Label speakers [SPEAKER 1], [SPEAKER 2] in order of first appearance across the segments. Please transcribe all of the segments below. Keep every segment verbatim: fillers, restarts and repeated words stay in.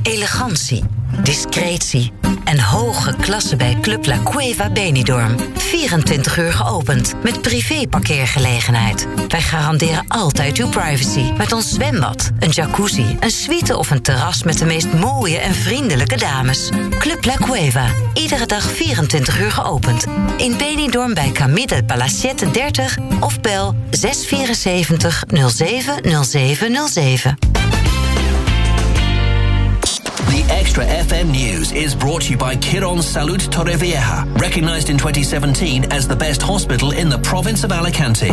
[SPEAKER 1] Elegantie, discretie en hoge klasse bij Club La Cueva Benidorm. vierentwintig uur geopend met privéparkeergelegenheid. Wij garanderen altijd uw privacy met ons zwembad, een jacuzzi, een suite of een terras met de meest mooie en vriendelijke dames. Club La Cueva, iedere dag vierentwintig uur geopend. In Benidorm bij Camille del Palacete dertig of bel zes vier zeven nul zeven nul zeven nul zeven.
[SPEAKER 2] The Extra F M News is brought to you by Quirón Salud Torrevieja, recognized in twenty seventeen as the best hospital in the province of Alicante.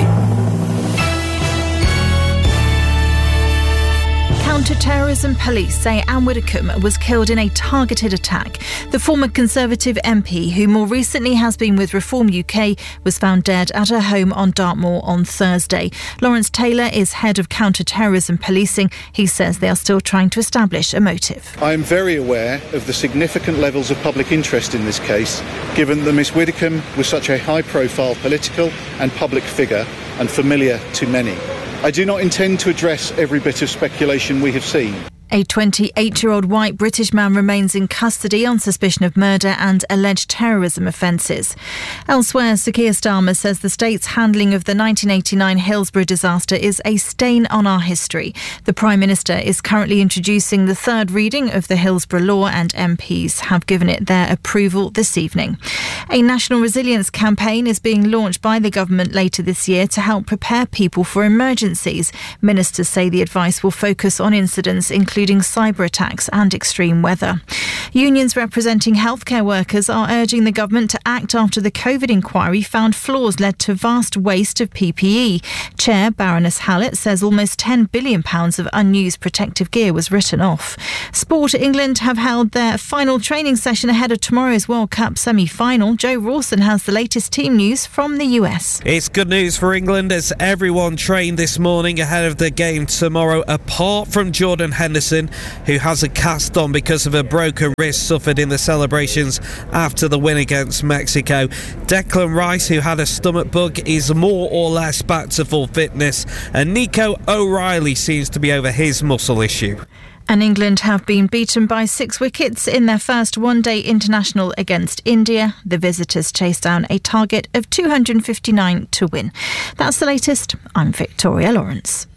[SPEAKER 3] Counter-terrorism police say Anne Widdecombe was killed in a targeted attack. The former Conservative M P, who more recently has been with Reform U K, was found dead at her home on Dartmoor on Thursday. Lawrence Taylor is head of counter-terrorism policing. He says they are still trying to establish a motive.
[SPEAKER 4] I am very aware of the significant levels of public interest in this case, given that Miss Widdecombe was such a high-profile political and public figure and familiar to many. I do not intend to address every bit of speculation we have seen.
[SPEAKER 3] A twenty-eight-year-old white British man remains in custody on suspicion of murder and alleged terrorism offences. Elsewhere, Sir Keir Starmer says the state's handling of the nineteen eighty-nine Hillsborough disaster is a stain on our history. The Prime Minister is currently introducing the third reading of the Hillsborough Law, and M Ps have given it their approval this evening. A national resilience campaign is being launched by the government later this year to help prepare people for emergencies. Ministers say the advice will focus on incidents including including cyber attacks and extreme weather. Unions representing healthcare workers are urging the government to act after the COVID inquiry found flaws led to vast waste of P P E. Chair Baroness Hallett says almost ten billion pounds of unused protective gear was written off. Sport England have held their final training session ahead of tomorrow's World Cup semi-final. Joe Rawson has the latest team news from the U S.
[SPEAKER 5] It's good news for England as everyone trained this morning ahead of the game tomorrow, apart from Jordan Henderson, who has a cast on because of a broken wrist suffered in the celebrations after the win against Mexico. Declan Rice, who had a stomach bug, is more or less back to full fitness, and Nico O'Reilly seems to be over his muscle issue.
[SPEAKER 3] And England have been beaten by six wickets in their first one-day international against India. The visitors chased down a target of two hundred fifty-nine to win. That's the latest. I'm Victoria Lawrence.